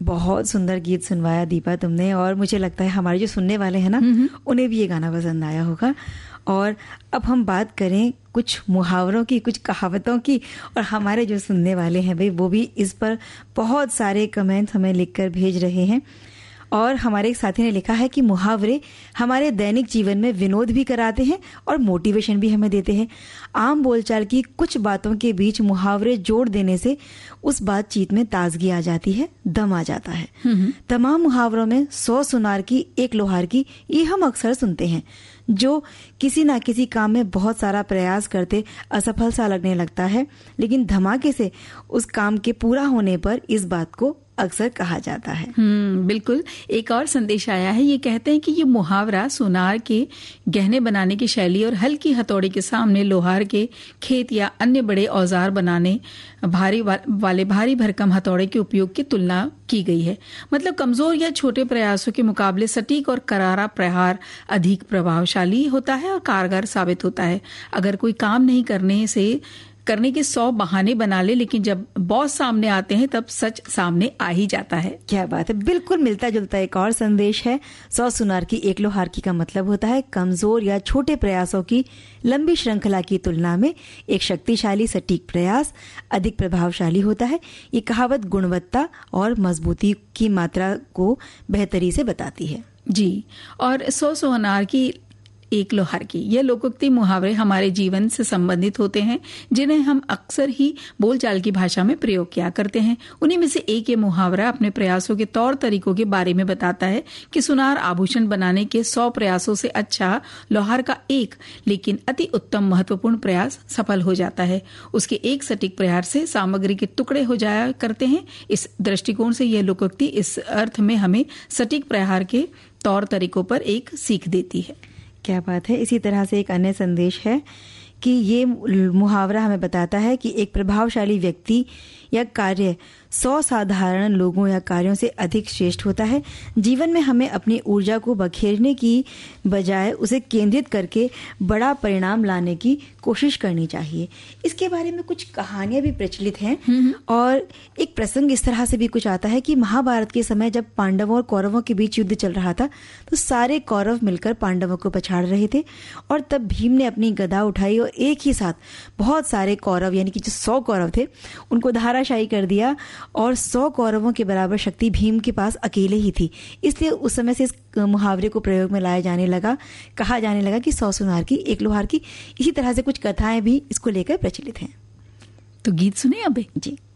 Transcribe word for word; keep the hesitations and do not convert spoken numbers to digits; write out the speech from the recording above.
बहुत सुंदर गीत सुनवाया दीपा तुमने, और मुझे लगता है हमारे जो सुनने वाले हैं ना उन्हें भी ये गाना पसंद आया होगा। और अब हम बात करें कुछ मुहावरों की, कुछ कहावतों की, और हमारे जो सुनने वाले हैं भाई वो भी इस पर बहुत सारे कमेंट हमें लिखकर भेज रहे हैं। और हमारे एक साथी ने लिखा है कि मुहावरे हमारे दैनिक जीवन में विनोद भी कराते हैं और मोटिवेशन भी हमें देते हैं। आम बोलचाल की कुछ बातों के बीच मुहावरे जोड़ देने से उस बातचीत में ताजगी आ जाती है, दम आ जाता है। तमाम मुहावरों में सौ सुनार की एक लोहार की, ये हम अक्सर सुनते हैं। जो किसी ना किसी काम में बहुत सारा प्रयास करते असफल सा लगने लगता है, लेकिन धमाके से उस काम के पूरा होने पर इस बात को अक्सर कहा जाता है। हम्म बिल्कुल। एक और संदेश आया है, ये कहते हैं कि ये मुहावरा सोनार के गहने बनाने की शैली और हल्की हथौड़े के सामने लोहार के खेत या अन्य बड़े औजार बनाने भारी वा, वाले भारी भरकम हथौड़े के उपयोग की तुलना की गई है। मतलब कमजोर या छोटे प्रयासों के मुकाबले सटीक और करारा प्रहार अधिक प्रभावशाली होता है और कारगर साबित होता है। अगर कोई काम नहीं करने से करने के सौ बहाने बना ले, लेकिन जब बॉस सामने आते हैं तब सच सामने आ ही जाता है। क्या बात है, बिल्कुल मिलता जुलता एक और संदेश है। सौ सुनार की एक लोहार की का मतलब होता है कमजोर या छोटे प्रयासों की लंबी श्रृंखला की तुलना में एक शक्तिशाली सटीक प्रयास अधिक प्रभावशाली होता है। ये कहावत गुणवत्ता और मजबूती की मात्रा को बेहतरी से बताती है। जी, और सौ सुनार की एक लोहार की, यह लोकोक्ति मुहावरे हमारे जीवन से संबंधित होते हैं, जिन्हें हम अक्सर ही बोलचाल की भाषा में प्रयोग किया करते हैं। उन्हीं में से एक ये मुहावरा अपने प्रयासों के तौर तरीकों के बारे में बताता है कि सुनार आभूषण बनाने के सौ प्रयासों से अच्छा लोहार का एक लेकिन अति उत्तम महत्वपूर्ण प्रयास सफल हो जाता है। उसके एक सटीक प्रहार से सामग्री के टुकड़े हो जाया करते हैं। इस दृष्टिकोण से यह लोकोक्ति इस अर्थ में हमें सटीक प्रहार के तौर तरीकों पर एक सीख देती है। क्या बात है। इसी तरह से एक अन्य संदेश है कि ये मुहावरा हमें बताता है कि एक प्रभावशाली व्यक्ति या कार्य सौ साधारण लोगों या कार्यों से अधिक श्रेष्ठ होता है। जीवन में हमें अपनी ऊर्जा को बखेरने की बजाय उसे केंद्रित करके बड़ा परिणाम लाने की कोशिश करनी चाहिए। इसके बारे में कुछ कहानियां भी प्रचलित हैं और एक प्रसंग इस तरह से भी कुछ आता है कि महाभारत के समय जब पांडवों और कौरवों के बीच युद्ध चल रहा था तो सारे कौरव मिलकर पांडवों को पछाड़ रहे थे, और तब भीम ने अपनी गदा उठाई और एक ही साथ बहुत सारे कौरव यानी कि जो सौ कौरव थे उनको धाराशायी कर दिया, और सौ कौरवों के बराबर शक्ति भीम के पास अकेले ही थी। इसलिए उस समय से इस मुहावरे को प्रयोग में लाया जाने लगा, कहा जाने लगा कि सौ सुनार की एक लोहार की। इसी तरह से कुछ कथाएं भी इसको लेकर प्रचलित हैं। तो गीत सुने अबे जी।